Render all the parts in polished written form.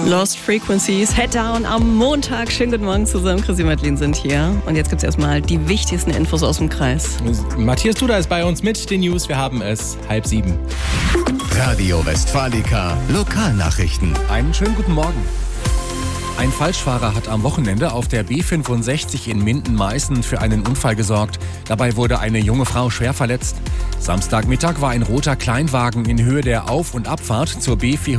Lost Frequencies, Head Down am Montag. Schönen guten Morgen zusammen, Chrissy und Madeline sind hier. Und jetzt gibt es erstmal die wichtigsten Infos aus dem Kreis. Matthias Duda ist bei uns mit den News. Wir haben es 6:30. Radio Westfalica, Lokalnachrichten. Einen schönen guten Morgen. Ein Falschfahrer hat am Wochenende auf der B65 in Minden-Meißen für einen Unfall gesorgt. Dabei wurde eine junge Frau schwer verletzt. Samstagmittag war ein roter Kleinwagen in Höhe der Auf- und Abfahrt zur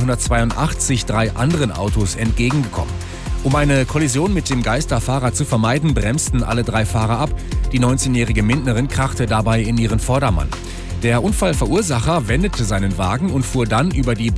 B482 drei anderen Autos entgegengekommen. Um eine Kollision mit dem Geisterfahrer zu vermeiden, bremsten alle drei Fahrer ab. Die 19-jährige Mindnerin krachte dabei in ihren Vordermann. Der Unfallverursacher wendete seinen Wagen und fuhr dann über die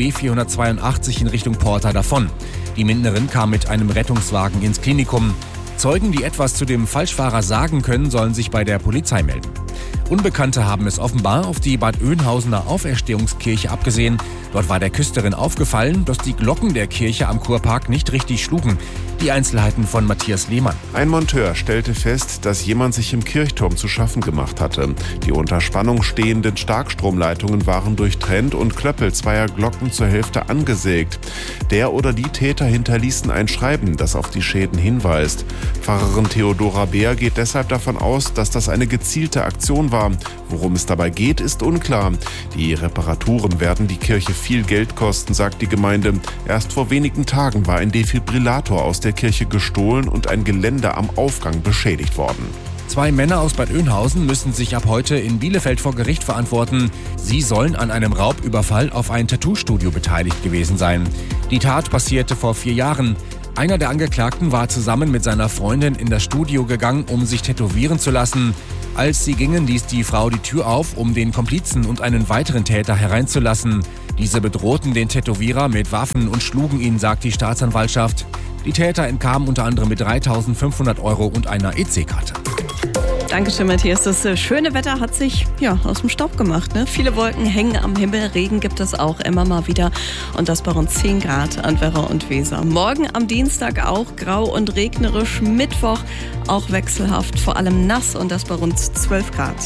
B482 in Richtung Porta davon. Die Mindnerin kam mit einem Rettungswagen ins Klinikum. Zeugen, die etwas zu dem Falschfahrer sagen können, sollen sich bei der Polizei melden. Unbekannte haben es offenbar auf die Bad Oeynhausener Auferstehungskirche abgesehen. Dort war der Küsterin aufgefallen, dass die Glocken der Kirche am Kurpark nicht richtig schlugen. Die Einzelheiten von Matthias Lehmann. Ein Monteur stellte fest, dass jemand sich im Kirchturm zu schaffen gemacht hatte. Die unter Spannung stehenden Starkstromleitungen waren durchtrennt und Klöppel zweier Glocken zur Hälfte angesägt. Der oder die Täter hinterließen ein Schreiben, das auf die Schäden hinweist. Pfarrerin Theodora Beer geht deshalb davon aus, dass das eine gezielte Aktion war. Worum es dabei geht, ist unklar. Die Reparaturen werden die Kirche viel Geld kosten, sagt die Gemeinde. Erst vor wenigen Tagen war ein Defibrillator aus der Kirche gestohlen und ein Geländer am Aufgang beschädigt worden. Zwei Männer aus Bad Oeynhausen müssen sich ab heute in Bielefeld vor Gericht verantworten. Sie sollen an einem Raubüberfall auf ein Tattoo-Studio beteiligt gewesen sein. Die Tat passierte vor 4 Jahren. Einer der Angeklagten war zusammen mit seiner Freundin in das Studio gegangen, um sich tätowieren zu lassen. Als sie gingen, ließ die Frau die Tür auf, um den Komplizen und einen weiteren Täter hereinzulassen. Diese bedrohten den Tätowierer mit Waffen und schlugen ihn, sagt die Staatsanwaltschaft. Die Täter entkamen unter anderem mit 3.500 € und einer EC-Karte. Dankeschön, Matthias. Das schöne Wetter hat sich aus dem Staub gemacht. Ne? Viele Wolken hängen am Himmel, Regen gibt es auch immer mal wieder. Und das bei rund 10 Grad an Werra und Weser. Morgen am Dienstag auch grau und regnerisch. Mittwoch auch wechselhaft, vor allem nass und das bei rund 12 Grad.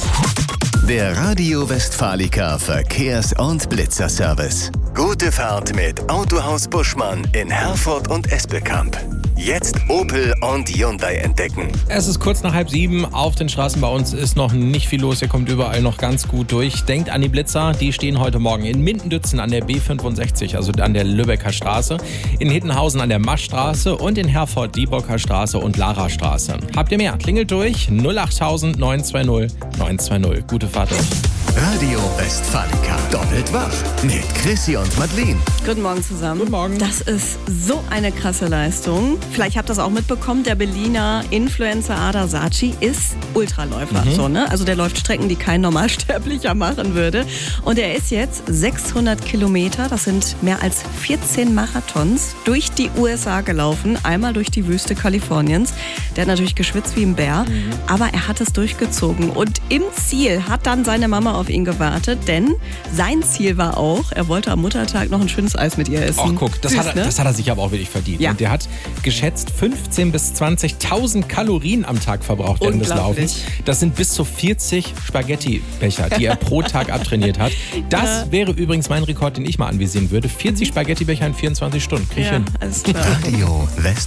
Der Radio Westfalica Verkehrs- und Blitzerservice. Gute Fahrt mit Autohaus Buschmann in Herford und Espelkamp. Jetzt Opel und Hyundai entdecken. Es ist kurz nach 6:30. Auf den Straßen bei uns ist noch nicht viel los. Ihr kommt überall noch ganz gut durch. Denkt an die Blitzer. Die stehen heute Morgen in Minden-Dützen an der B65, also an der Lübecker Straße. In Hittenhausen an der Maschstraße und in Herford die Bocker Straße und Lara Straße. Habt ihr mehr? Klingelt durch 08000 920 920. Gute Fahrt euch. Radio Westfalica. Doppelt wach mit Chrissy und Madeline. Guten Morgen zusammen. Guten Morgen. Das ist so eine krasse Leistung. Vielleicht habt ihr das auch mitbekommen. Der Berliner Influencer Ada Saatchi ist Ultraläufer. Also der läuft Strecken, die kein Normalsterblicher machen würde. Und er ist jetzt 600 Kilometer, das sind mehr als 14 Marathons, durch die USA gelaufen. Einmal durch die Wüste Kaliforniens. Der hat natürlich geschwitzt wie ein Bär, aber er hat es durchgezogen. Und im Ziel hat dann seine Mama auf ihn gewartet, denn sein Ziel war auch, er wollte am Muttertag noch ein schönes Eis mit ihr essen. Ach guck, das Süß, hat er sich aber auch wirklich verdient. Ja. Und der hat geschätzt 15.000 bis 20.000 Kalorien am Tag verbraucht während des Laufens. Das sind bis zu 40 Spaghetti-Becher, die er pro Tag abtrainiert hat. Das wäre übrigens mein Rekord, den ich mal anvisieren würde. 40 Spaghetti-Becher in 24 Stunden. Krieg ich hin. Alles klar. Radio West